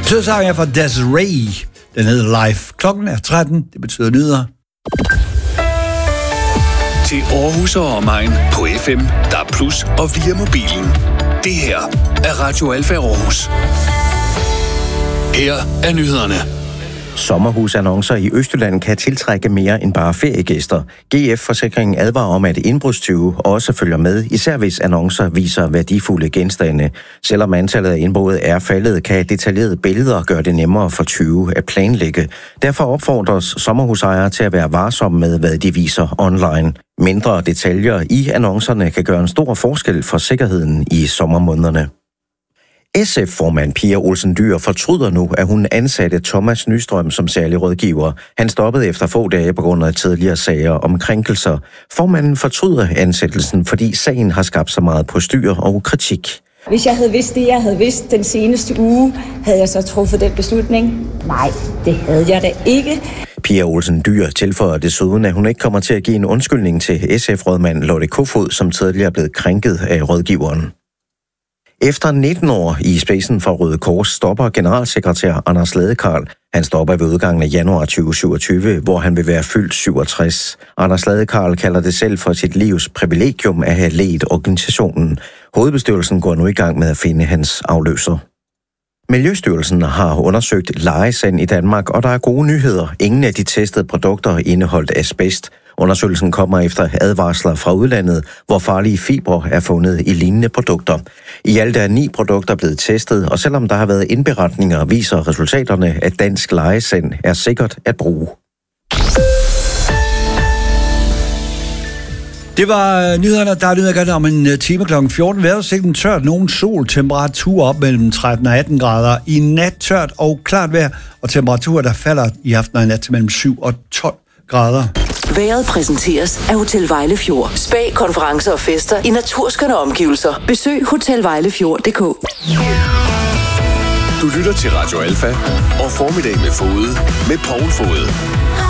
Så sang jeg fra Desiree. Den hedder Live. Klokken er 13. Det betyder nyheder. Til Aarhus og omegn på FM, DAB+ og via mobilen. Det her er Radio Alfa Aarhus. Her er nyhederne. Sommerhusannoncer i Østjylland kan tiltrække mere end bare feriegæster. GF-forsikringen advarer om, at indbrudstyve også følger med, især hvis annoncer viser værdifulde genstande. Selvom antallet af indbrud er faldet, kan detaljerede billeder gøre det nemmere for tyve at planlægge. Derfor opfordres sommerhusejere til at være varsomme med, hvad de viser online. Mindre detaljer i annoncerne kan gøre en stor forskel for sikkerheden i sommermånederne. SF-formand Pia Olsen Dyhr fortryder nu, at hun ansatte Thomas Nystrøm som særlig rådgiver. Han stoppede efter få dage på grund af tidligere sager om krænkelser. Formanden fortryder ansættelsen, fordi sagen har skabt så meget postyr og kritik. Hvis jeg havde vidst det, jeg havde vidst den seneste uge, havde jeg så truffet den beslutning? Nej, det havde jeg da ikke. Pia Olsen Dyhr tilføjer desuden, at hun ikke kommer til at give en undskyldning til SF-rådmand Lotte Kofod, som tidligere er blevet krænket af rådgiveren. Efter 19 år i spidsen for Røde Kors stopper generalsekretær Anders Ladekarl. Han stopper ved udgangen af januar 2027, hvor han vil være fyldt 67. Anders Ladekarl kalder det selv for sit livs privilegium at have ledt organisationen. Hovedbestyrelsen går nu i gang med at finde hans afløser. Miljøstyrelsen har undersøgt lejesand i Danmark, og der er gode nyheder. Ingen af de testede produkter indeholdt asbest. Undersøgelsen kommer efter advarsler fra udlandet, hvor farlige fibre er fundet i lignende produkter. I alt er 9 produkter blevet testet, og selvom der har været indberetninger, viser resultaterne, at dansk lejesand er sikkert at bruge. Det var nyhederne, der er nyheder om en time kl. 14. Vejrudsigten tørt, nogen sol, temperatur op mellem 13 og 18 grader. I nat tørt og klart vejr, og temperaturer, der falder i aften og i nat til mellem 7 og 12 grader. Vejret præsenteres af Hotel Vejlefjord. Spa, konferencer og fester i naturskønne omgivelser. Besøg hotelvejlefjord.dk. Du lytter til Radio Alfa og Formiddag med Fode med Poul Fode.